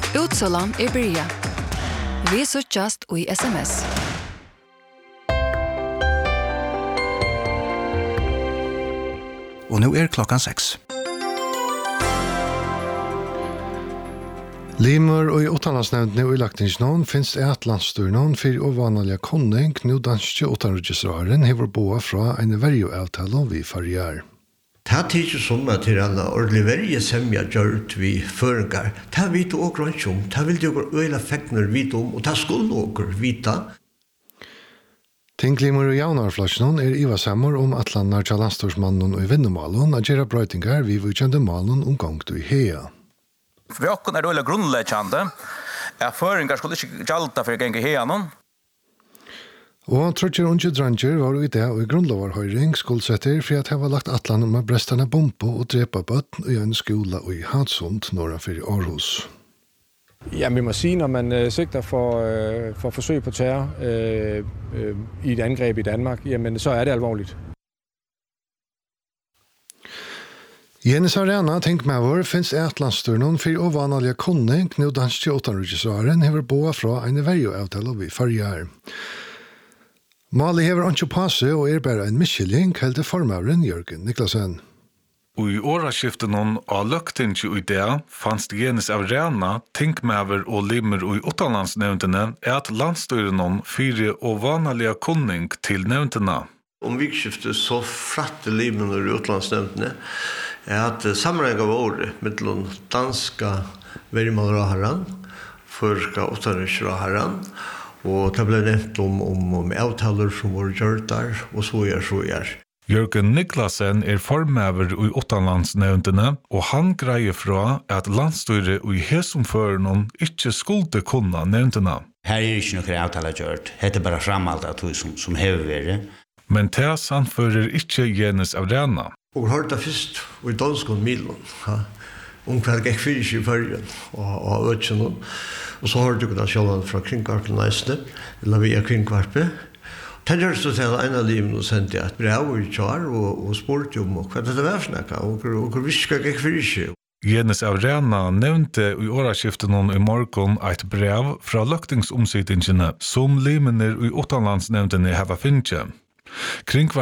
Utsalan byrja. Vi suttjast og i SMS. Og nå klokkan 6. Limer og i utenlandsnevndene og i lagtingsnån finnes et landstyrnån for ovanlige konning nå danske utenriksraren hever boa fra en verjoavtale vi farger. Det er ikke som at det er alle ordentlig verje som jeg gjør vi føringer. Det vet du også ikke om. Det vil du øyla fekner vite om, og det skulle du vite. Tinklimer og jaunarflasjonen ivasammer om at landar til landstorsmannen og i vinnemalen at gjøre brøytingar vi vidkjente malen omgångt i hea. For oss det øyla grunnleggende at føringer skulle ikke gjalta for å gjenge hea noen. Og trotjer unge dranger var i det og i grunnlovarhøyring skuldsetter for at han var lagt atlan om brestane bombe og drepa bøtten i en skola i Hadsund norra for Aarhus. Ja, vi må sige, når man sigter for forsøg på terror i et angreb i Danmark, jamen så det alvorligt. Jens Arena, tenk med hvor, finnes et landstyrnån for ovanlige konning, nå danske utenriksraren hever boa fra en verjoavtale vi farger. Mali hever ikke på seg og bare en miskylling, helte formøveren Jørgen Niklasen. Og i åraskiften av løgtingi i det fanns det Jens Arena, tinkmever og limer og i utenlandsnevntene at landstyrnån fyre ovanlige konning til nevntene. Om vikskiftet så fratte limen og i utenlandsnevntene at sammenheng av året mellom danska verjemalraharan, førska utenriksraharan, og det ble nevnt om avtaler som var gjort der, og så gjør. Jørgen Niklasen formøver i utenlandsnevntene, og han greier fra at landstyret i hesomføren ikke skulle kunne nevntene. Her ikke noen avtaler gjort, det bare framalt av det som hever vært. Men det samfører ikke Jens Arena. Og hørte det først i danskene milen, om hva det gikk fyrir i førjen og øtjen. Og så hørte jeg det selv fra kringkvarpen Leisne, eller via kringkvarpen. Det gjør så til en av liven og sendte jeg et brev i kjar og spurte om hva det var for noe, og hva visker gikk fyrir. Jens Arena nevnte i åraskiften i morgen et brev fra løgtingsomsidingene som limener i utenlandsnevntene hava finnje.